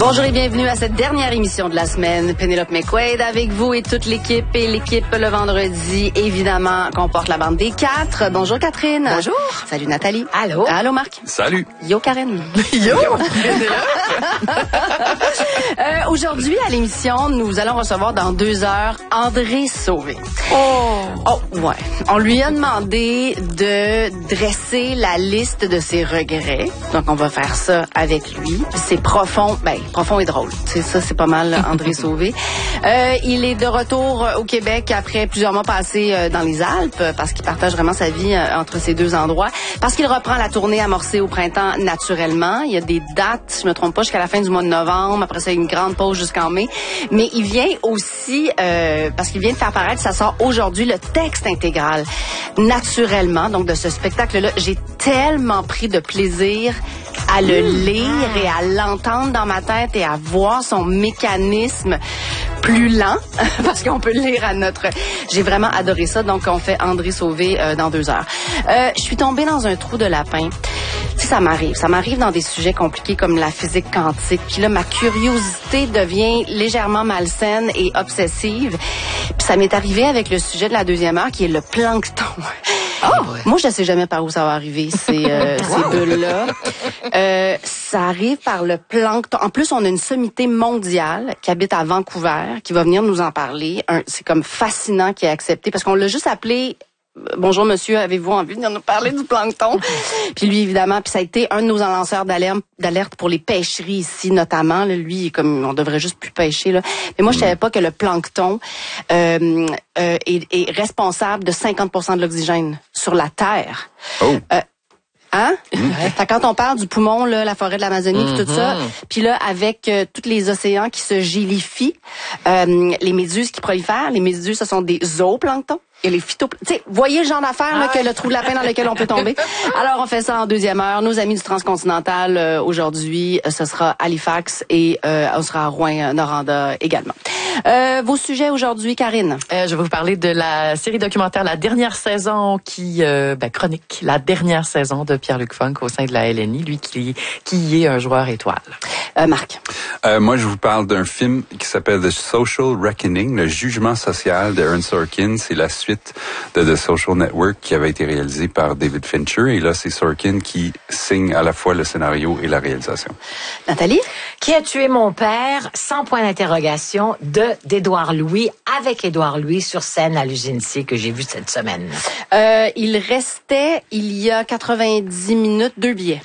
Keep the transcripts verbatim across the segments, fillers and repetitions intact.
Bonjour et bienvenue à cette dernière émission de la semaine. Pénélope McQuaid avec vous et toute l'équipe. Et l'équipe le vendredi, évidemment, comporte la bande des quatre. Bonjour Catherine. Bonjour. Salut Nathalie. Allô. Allô Marc. Salut. Yo Karen. Yo. euh, Aujourd'hui à l'émission, nous allons recevoir dans deux heures André Sauvé. Oh. Oh ouais. On lui a demandé de dresser la liste de ses regrets. Donc on va faire ça avec lui. C'est profond, ben profond et drôle. C'est ça, c'est pas mal André Sauvé. Euh, il est de retour au Québec après plusieurs mois passés euh, dans les Alpes parce qu'il partage vraiment sa vie euh, entre ces deux endroits. Parce qu'il reprend la tournée amorcée au printemps naturellement. Il y a des dates, si je me trompe pas, jusqu'à la fin du mois de novembre. Après ça, une grande pause jusqu'en mai. Mais il vient aussi, euh, parce qu'il vient de faire paraître, ça sort aujourd'hui, le texte intégral naturellement. Donc de ce spectacle-là, j'ai tellement pris de plaisir à le lire et à l'entendre dans ma tête et à voir son mécanisme plus lent, parce qu'on peut le lire à notre... J'ai vraiment adoré ça, donc on fait André Sauvé euh, dans deux heures. Euh, je suis tombée dans un trou de lapin. Tu sais, ça m'arrive. Ça m'arrive dans des sujets compliqués comme la physique quantique. Puis là, ma curiosité devient légèrement malsaine et obsessive. Puis ça m'est arrivé avec le sujet de la deuxième heure, qui est le plancton. Oh, ouais. Moi, je ne sais jamais par où ça va arriver, ces, euh, wow. ces bulles-là. Euh, ça arrive par le plancton. En plus, on a une sommité mondiale qui habite à Vancouver, qui va venir nous en parler. Un, c'est comme fascinant qui est accepté, parce qu'on l'a juste appelé... Bonjour monsieur, avez-vous envie de venir nous parler du plancton? Puis lui, évidemment, puis ça a été un de nos lanceurs d'alerte, d'alerte pour les pêcheries ici, notamment. Là, lui, comme on devrait juste plus pêcher. Là. Mais moi, je savais pas que le plancton euh, euh, est, est responsable de cinquante pour cent de l'oxygène sur la Terre. Oh. Euh, Hein? Mmh. Quand on parle du poumon, là, la forêt de l'Amazonie, mmh. tout ça, puis là, avec euh, tous les océans qui se gélifient, euh, les méduses qui prolifèrent, les méduses, ce sont des zooplanctons. Et les phytoplanctons. Tu sais, voyez le genre d'affaires ah là, ouais. que le trou de lapin dans lequel on peut tomber. Alors, on fait ça en deuxième heure. Nos amis du Transcontinental, euh, aujourd'hui, euh, ce sera Halifax et euh, on sera à Rouyn-Noranda également. Euh, vos sujets aujourd'hui, Karine? Euh, je vais vous parler de la série documentaire La dernière saison qui euh, ben, chronique la dernière saison de Pierre-Luc Funk au sein de la L N I, lui qui, qui est un joueur étoile. Euh, Marc? Euh, moi, je vous parle d'un film qui s'appelle The Social Reckoning, le jugement social de Aaron Sorkin. C'est la suite de The Social Network qui avait été réalisé par David Fincher. Et là, c'est Sorkin qui signe à la fois le scénario et la réalisation. Nathalie? Qui a tué mon père? Sans point d'interrogation de d'Édouard Louis, avec Édouard Louis sur scène à l'Usine C que j'ai vu cette semaine. Euh, il restait, il y a quatre-vingt-dix minutes, deux billets.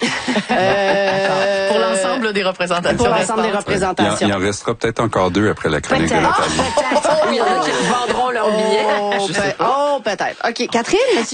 Euh, pour l'ensemble des représentations. Pour l'ensemble des représentations. Il en, il en restera peut-être encore deux après la chronique peut-être. de Nathalie. Oh, peut-être. Il y en a qui vendront leurs billets. Oh, peut- oh, peut-être. OK. Catherine,